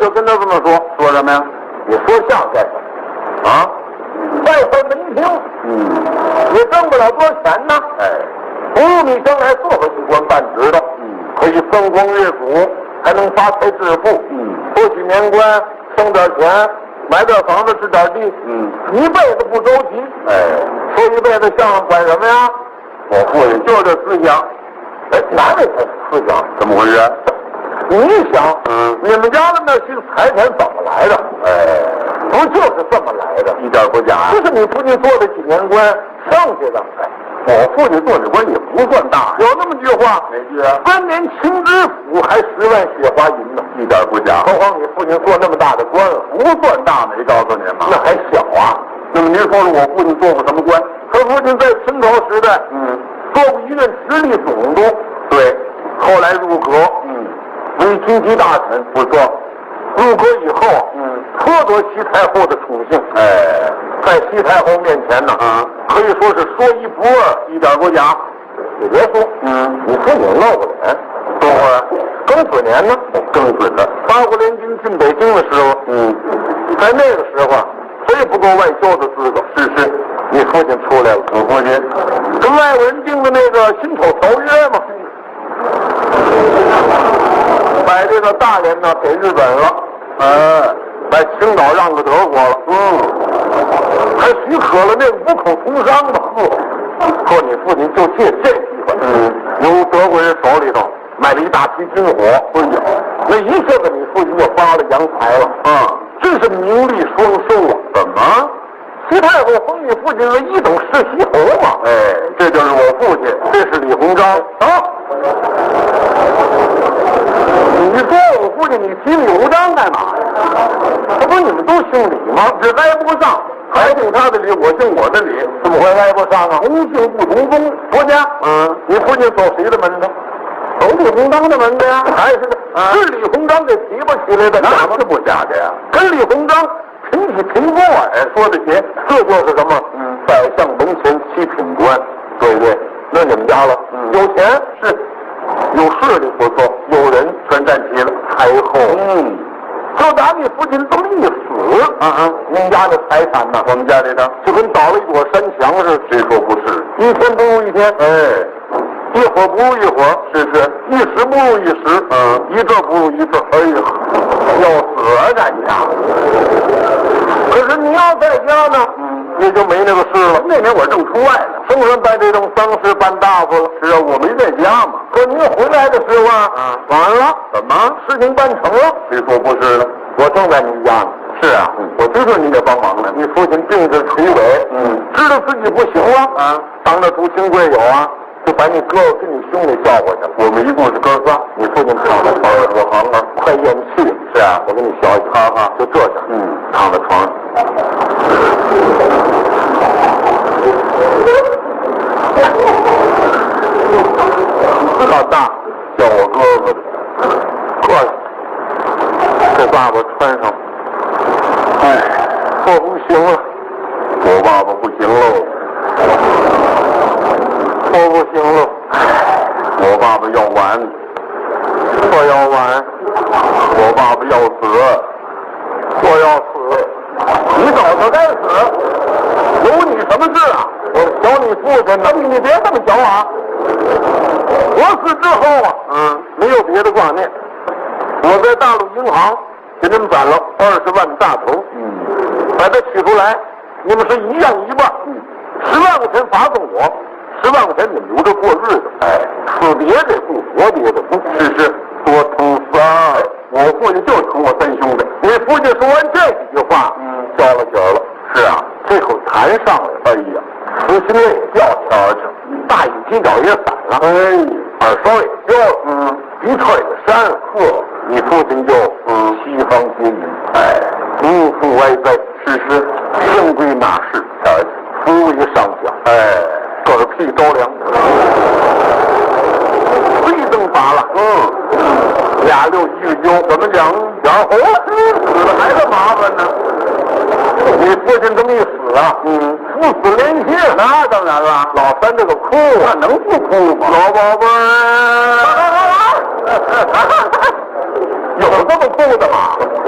就跟他这么说，说什么呀？你说相声干什么？啊？外分门庭，你挣不了多少钱呢。哎，不如你将来做个一官半职的，可以风光月谷，还能发财致富，多几年官，挣点钱，买点房子，置点地，一辈子不周急。哎，说一辈子相声管什么呀？我父亲就是这思想。哎，哪里才是思想？怎么回事？你想，你们家的那些财产怎么来的？哎，不就是这么来的？一点不假。这是你父亲做的几年官，剩下的。哎，我父亲做的官也不算大。有那么句话，哪句啊？3年清知府，还10万雪花银呢。一点不假。何况你父亲做那么大的官，不算大，没告诉您吗？那还小啊。那么您说说我父亲做过什么官？他父亲在清朝时代，做过一任直隶总督。对，后来入阁，为军机大臣。不错。入阁以后，颇得西太后的宠幸。哎，在西太后面前呢，可以说是说一不二，一点不假。你别说，你说你露个脸，多会儿？庚子年呢？庚子的八国联军进北京的时候，在那个时候啊，谁不够外交的资格？是，你父亲出来了。我父亲跟外国人订的那个辛丑条约嘛，把这个大连呢给日本了，把青岛让给德国了，还许可了那个五口通商的。说你父亲就借这机会，由德国人手里头买了一大批军火，那一下子你父亲就发了洋财了，真是名利双收啊！怎么？西太后封你父亲为一等世袭侯嘛？哎，这就是我父亲，这是李鸿章啊！你说我父亲，你提李鸿章干嘛呀？这不是你们都姓李吗？这挨不上，他姓他的李，我姓我的李，怎么会挨不上啊？同姓不同宗。国家，你父亲走谁的门呢？走李鸿章的门的呀？还是是李鸿章给提拔起来的？那是不假的呀。跟李鸿章平起平坐说的些，这就是什么？宰相门前七品官，对不对？那你们家了，有钱是。有势力不错，有人全站齐了。太后，就打你父亲这么一死，您家的财产呢？我们家里头就跟倒了一朵山墙似的。谁说不是？一天不如一天，一会儿不如一会儿，是，一时不如一时，一阵不如一阵。哎呀，要死啊咱家！可是你要在家呢，也就没那个事了。那年我正出外呢，生人办这种丧事办大发了。是啊，我没在家嘛。可您回来的时候晚了。怎么？事情办成了？谁说不是呢？我正在您家呢。是啊，我知道您得帮忙呢。你父亲病至垂危，知道自己不行了，当着族亲贵友就把你哥哥跟你兄弟叫过去了。我们一共是哥仨。你父亲躺在床上，我行了，快咽气了。是啊，我给你消息，就这样，躺在床上。老大叫我哥哥的，过来，给爸爸穿上。我不行了，我爸爸不行喽，我不行了，我爸爸要完，我要完，我爸爸要死，我要死，你早就该死，有你什么事啊？我小你父亲呢，你别这么小我死之后没有别的挂念，我在大陆银行给你们攒了20万大头，把它取出来，你们是一样1万，10万块钱罚送我，10万块钱你们留着过日子，死别得顾，活别得顾，是多疼3，我父亲就疼我3兄弟。你父亲说完这几句话，交了底儿了。是啊，这口痰上来了，哎呀，慈心泪也掉下去了，大眼犄角也散了，耳梢也掉了，鼻涕也扇了，你父亲就西方接引，不负歪哉，是生归哪是，福为上将，嗝屁着凉，推灯拔了，2溜1个揪，怎么讲？死了还是麻烦呢。你父亲这么一死父死连心，那当然了。老三这个哭，那能不哭吗？老宝贝儿，有这么哭的吗？